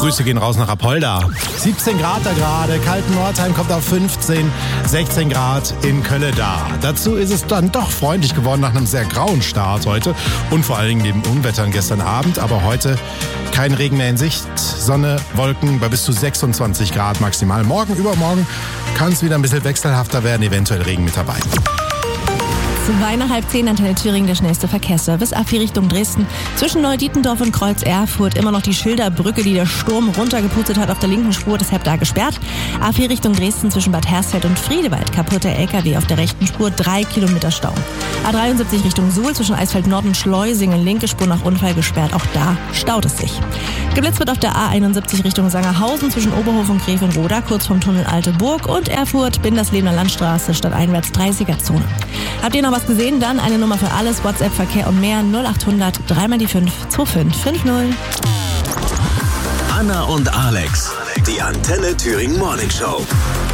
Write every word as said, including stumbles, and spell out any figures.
Grüße gehen raus nach Apolda. siebzehn Grad da gerade, Kalten-Nordheim kommt auf fünfzehn, sechzehn Grad in Kölle-Da. Dazu ist es dann doch freundlich geworden nach einem sehr grauen Start heute und vor allen Dingen dem Unwettern gestern Abend. Aber heute kein Regen mehr in Sicht, Sonne, Wolken bei bis zu sechsundzwanzig Grad maximal. Morgen, übermorgen kann es wieder ein bisschen wechselhafter werden, eventuell Regen mit dabei. Zwei nach halb zehn, Antenne Thüringen, der schnellste Verkehrsservice. A vier Richtung Dresden. Zwischen Neudietendorf und Kreuz Erfurt immer noch die Schilderbrücke, die der Sturm runtergepustet hat auf der linken Spur, deshalb da gesperrt. A vier Richtung Dresden zwischen Bad Hersfeld und Friedewald. Kaputter L K W auf der rechten Spur, drei Kilometer Stau. A dreiundsiebzig Richtung Suhl zwischen Eisfeld Nord und Schleusingen. Linke Spur nach Unfall gesperrt, auch da staut es sich. Geblitzt wird auf der A einundsiebzig Richtung Sangerhausen zwischen Oberhof und Grevenroda, kurz vom Tunnel Alte Burg und Erfurt, Binderslebener Landstraße, stadteinwärts dreißiger Zone. Habt ihr noch was gesehen? Dann eine Nummer für alles, WhatsApp, Verkehr und mehr, null achthundert, drei mal die fünf, zwei fünf fünf null. Anna und Alex, die Antenne Thüringen Morning Show.